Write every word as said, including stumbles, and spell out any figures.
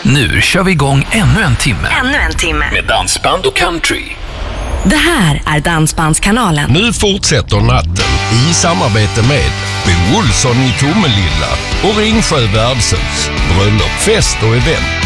Nu kör vi igång ännu en timme. Ännu en timme. Med dansband och country. Det här är Dansbandskanalen. Nu fortsätter natten i samarbete med Bo Olsson i Tomelilla och Ringsjö Värdshus. Bröllop, fest och event.